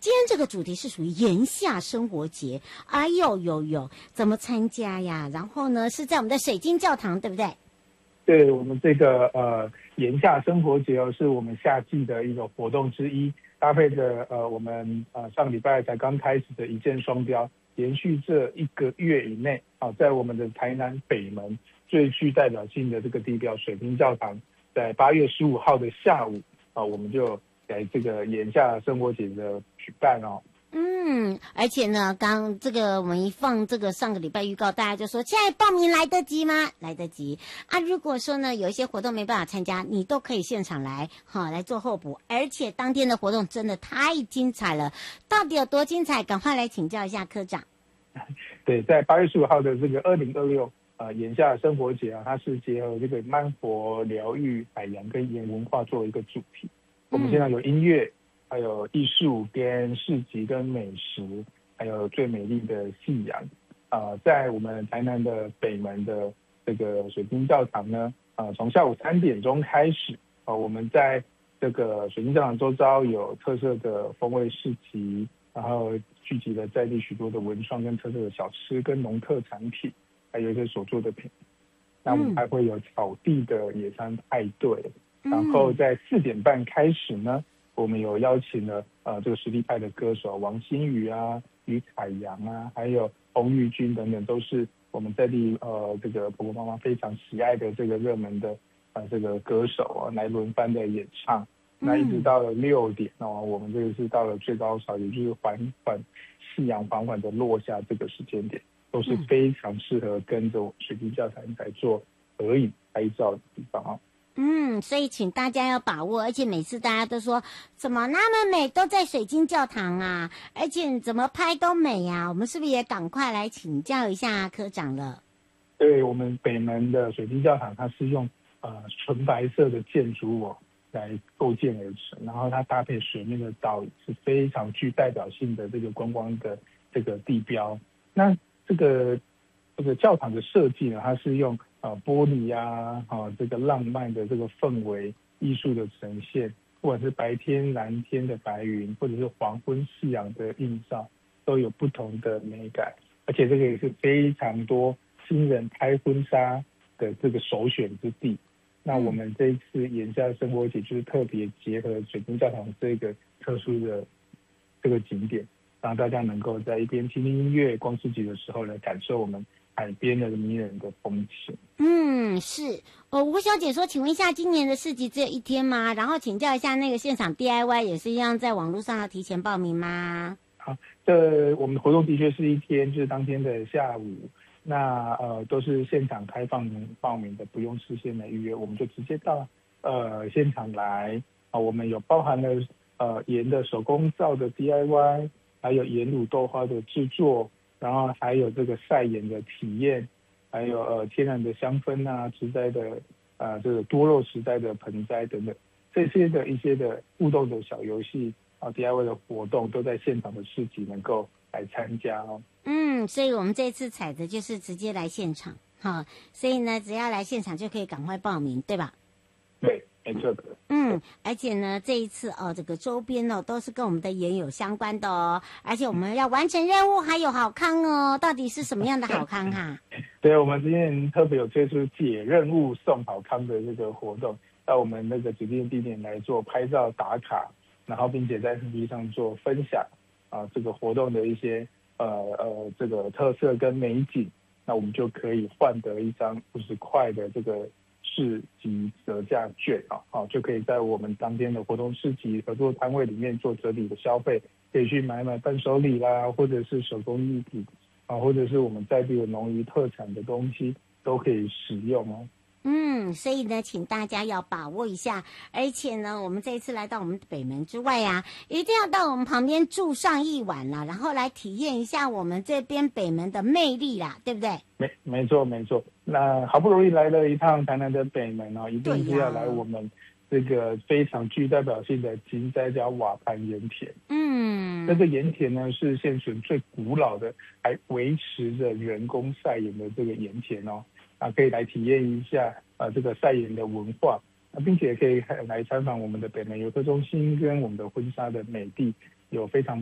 今天这个主题是属于炎夏生活节，哎呦呦，怎么参加呀？然后呢，是在我们的水晶教堂，对不对？ 对，我们这个炎夏生活节是我们夏季的一个活动之一，搭配着我们上礼拜才刚开始的一箭双雕，连续这1个月以内在我们的台南北门最具代表性的这个地标水晶教堂，在8月15号的下午我们就在这个炎夏生活节的举办哦。 而且呢，刚这个我们一放这个上个礼拜预告，大家就说现在报名来得及吗？来得及啊！如果说呢有一些活动没办法参加，你都可以现场来来做候补。而且当天的活动真的太精彩了，到底有多精彩？赶快来请教一下科长。 对，在8月15号的这个2026炎夏生活节它是结合这个慢活、疗愈、海洋跟盐文化作为一个主题。我们现在有音乐，还有艺术跟市集跟美食，还有最美丽的夕阳。在我们台南的北门的这个水晶教堂呢，从下午3点钟开始，我们在这个水晶教堂周遭有特色的风味市集，然后聚集了在地许多的文创跟特色的小吃跟农特产品，还有一些手做的品。那我们还会有草地的野餐派对，然后在4点半开始呢，我们有邀请了这个实力派的歌手王心宇啊、于凯阳啊，还有洪玉君等等，都是我们在地这个婆婆妈妈非常喜爱的这个热门的这个歌手来轮番的演唱。那一直到了6点我们这个是到了最高潮，也就是夕阳缓缓的落下这个时间点，都是非常适合跟着我们水晶教堂来做合影拍照的地方所以请大家要把握，而且每次大家都说怎么那么美，都在水晶教堂啊，而且怎么拍都美啊，我们是不是也赶快来请教一下科长了？ 对，我们北门的水晶教堂，它是用纯白色的建筑来构建而成，然后它搭配水面的倒影，是非常具代表性的这个观光的这个地标。那这个教堂的设计呢，它是用玻璃这个浪漫的这个氛围艺术的呈现，不管是白天蓝天的白云，或者是黄昏夕阳的映照，都有不同的美感。而且这个也是非常多新人拍婚纱的这个首选之地。那我们这一次炎夏生活节就是特别结合水晶教堂这个特殊的这个景点，让大家能够在一边听听音乐、逛市集的时候来感受我们海边的迷人的风情。 是吴小姐说，请问一下，今年的市集只有1天吗？然后请教一下，那个现场 DIY 也是一样，在网络上要提前报名吗？ 好，我们活动的确是1天，就是当天的下午。那都是现场开放报名的，不用事先来预约，我们就直接到现场来我们有包含了盐的手工皂的 DIY， 还有盐卤豆花的制作，然后还有这个晒盐的体验，还有天然的香氛植栽的这个多肉植栽的盆栽等等，这些的一些的互动的小游戏DIY 的活动都在现场的市集能够来参加所以我们这次采的就是直接来现场所以呢，只要来现场就可以赶快报名，对吧？ 对，没错的。 而且呢，这一次这个周边都是跟我们的盐有相关的而且我们要完成任务还有好康到底是什么样的好康对，我们今天特别有推出解任务送好康的这个活动，到我们那个指定地点来做拍照打卡，然后并且在 FB 上做分享这个活动的一些这个特色跟美景，那我们就可以换得一张50块的这个市集折价券就可以在我们当天的活动市集合作摊位里面做折抵的消费，可以去买伴手礼啦，或者是手工艺品或者是我们在地的农渔特产的东西都可以使用所以呢，请大家要把握一下，而且呢，我们这一次来到我们北门之外一定要到我们旁边住上1晚啦，然后来体验一下我们这边北门的魅力啦，对不对？ 没错。那好不容易来了一趟台南的北门一定是要来我们这个非常具代表性的金仔角瓦盘盐田。这个盐田呢是现存最古老的，还维持着人工晒盐的这个盐田可以来体验一下这个晒盐的文化并且可以来参访我们的北门游客中心跟我们的婚纱的美地，有非常